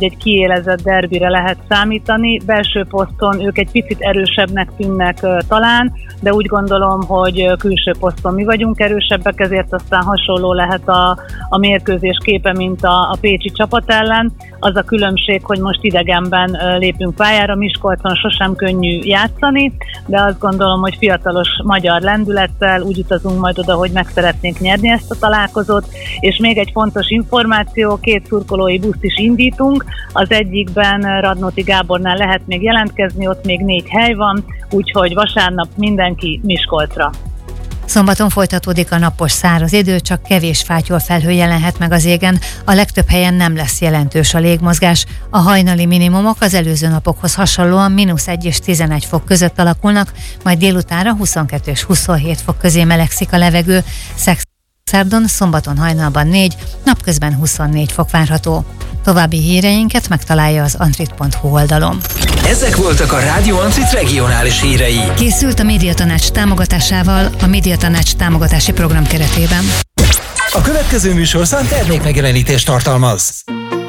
hogy egy kiélezett derbire lehet számítani. Belső poszton ők egy picit erősebbnek tűnnek talán, de úgy gondolom, hogy külső poszton mi vagyunk erősebbek, ezért aztán hasonló lehet a mérkőzés képe, mint a pécsi csapat ellen. Az a különbség, hogy most idegenben lépünk pályára, Miskolcon sosem könnyű játszani, de azt gondolom, hogy fiatalos magyar lendülettel úgy utazunk majd oda, hogy meg szeretnénk nyerni ezt a találkozót, és még egy fontos információ, 2 szurkolói buszt is indítunk, az egyikben Radnóti Gábornál lehet még jelentkezni, ott még 4 hely van, úgyhogy vasárnap mindenki Miskolcra. Szombaton folytatódik a napos száraz idő, csak kevés fátyol felhő jelenhet meg az égen, a legtöbb helyen nem lesz jelentős a légmozgás. A hajnali minimumok az előző napokhoz hasonlóan -1 és 11 fok között alakulnak, majd délutánra 22 és 27 fok közé melegszik a levegő. Szerdon, szombaton hajnalban 4, napközben 24 fok várható. További híreinket megtalálja az antrit.hu oldalon. Ezek voltak a Rádió Antrit regionális hírei. Készült a Médiatanács támogatásával a Médiatanács támogatási program keretében. A következő műsorszám termékmegjelenítést tartalmaz.